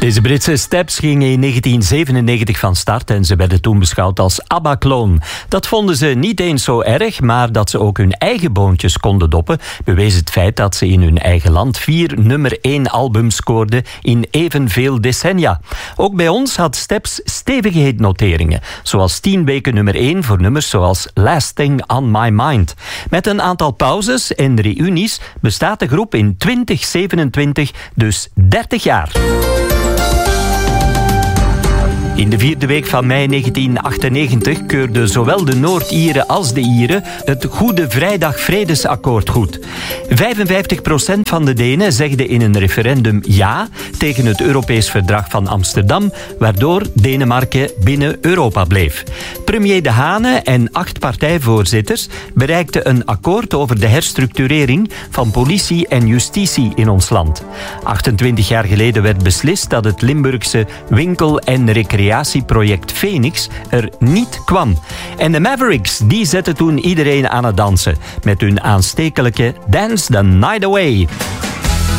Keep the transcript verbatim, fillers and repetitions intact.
Deze Britse Steps gingen in negentien zevenennegentig van start en ze werden toen beschouwd als ABBA-kloon. Dat vonden ze niet eens zo erg, maar dat ze ook hun eigen boontjes konden doppen, bewees het feit dat ze in hun eigen land vier nummer één albums scoorden in evenveel decennia. Ook bij ons had Steps stevige hitnoteringen, zoals tien weken nummer één voor nummers zoals Last Thing on My Mind. Met een aantal pauzes en reunies bestaat de groep in twintig zevenentwintig dus dertig jaar. In de vierde week van mei negentien achtennegentig keurden zowel de Noord-Ieren als de Ieren het Goede Vrijdag-Vredesakkoord goed. vijfenvijftig procent van de Denen zegde in een referendum ja tegen het Europees Verdrag van Amsterdam, waardoor Denemarken binnen Europa bleef. Premier De Hane en acht partijvoorzitters bereikten een akkoord over de herstructurering van politie en justitie in ons land. achtentwintig jaar geleden werd beslist dat het Limburgse winkel- en recreatieproject Phoenix er niet kwam. En de Mavericks, die zetten toen iedereen aan het dansen met hun aanstekelijke Dance the Night Away.